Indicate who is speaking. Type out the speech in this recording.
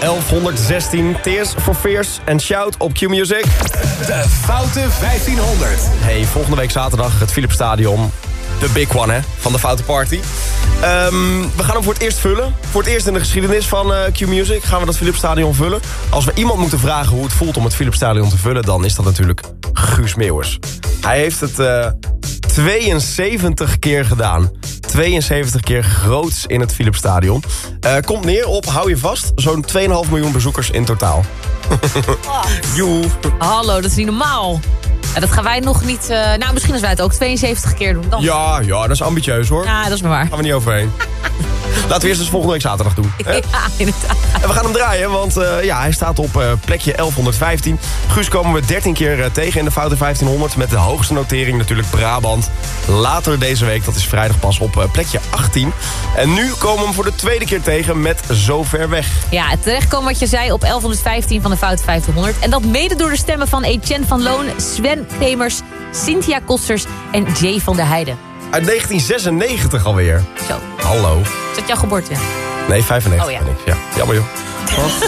Speaker 1: 1116. Tears for Fears en Shout op Q-Music.
Speaker 2: De Foute 1500.
Speaker 1: Hey, volgende week zaterdag het Philipsstadion. De big one, hè, van de Foute Party. We gaan hem voor het eerst vullen. Voor het eerst in de geschiedenis van Q-Music gaan we dat Philipsstadion vullen. Als we iemand moeten vragen hoe het voelt om het Philipsstadion te vullen, dan is dat natuurlijk Guus Meeuwers. Hij heeft het 72 keer gedaan. 72 keer groots in het Philipsstadion. Komt neer op, hou je vast, zo'n 2,5 miljoen bezoekers in totaal. Joe.
Speaker 3: Hallo, dat is niet normaal. Ja, dat gaan wij nog niet... nou, misschien als wij het ook 72 keer doen. Dan.
Speaker 1: Ja, dat is ambitieus hoor.
Speaker 3: Ja, dat is maar waar.
Speaker 1: Gaan we niet overheen. Laten we eerst eens volgende week zaterdag doen. Hè?
Speaker 3: Ja, inderdaad.
Speaker 1: En we gaan hem draaien, want hij staat op plekje 1115. Guus komen we 13 keer tegen in de Foute 1500... met de hoogste notering natuurlijk Brabant. Later deze week, dat is vrijdag pas, op plekje 18. En nu komen we hem voor de tweede keer tegen met Zo Ver Weg.
Speaker 3: Ja, terechtkomen wat je zei op 1115 van de Foute 1500. En dat mede door de stemmen van Etienne van Loon, Sven Kremers, Cynthia Kosters en Jay van der Heijden.
Speaker 1: Uit 1996 alweer.
Speaker 3: Zo.
Speaker 1: Hallo.
Speaker 3: Is dat jouw geboorte?
Speaker 1: Nee, 95
Speaker 3: Oh ja.
Speaker 1: ben ik. Ja, jammer joh.